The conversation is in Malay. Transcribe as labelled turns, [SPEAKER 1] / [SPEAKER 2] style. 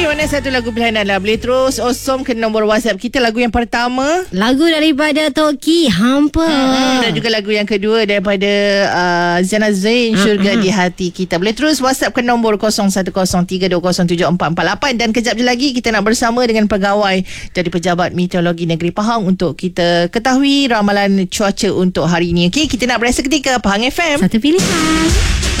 [SPEAKER 1] Mana satu lagu pilihan anda? Boleh terus awesome ke nombor WhatsApp kita. Lagu yang pertama,
[SPEAKER 2] lagu daripada Toki, Hampa.
[SPEAKER 1] Dan juga lagu yang kedua daripada Zana Zain, Syurga di Hati Kita. Boleh terus WhatsApp ke nombor 0103207448. Dan kejap je lagi kita nak bersama dengan pegawai dari Pejabat Meteorologi Negeri Pahang untuk kita ketahui ramalan cuaca untuk hari ini. Okey, kita nak berehat seketika. Pahang FM,
[SPEAKER 2] Satu pilihan.